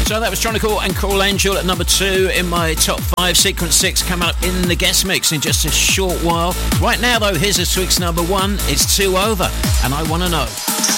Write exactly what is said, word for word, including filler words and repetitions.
So that was Tronical and Cruel Angel at number two in my top five. Sequence six coming up in the guest mix in just a short while. Right now, though, here's this week's number one. It's Two Over, and I Want to Know.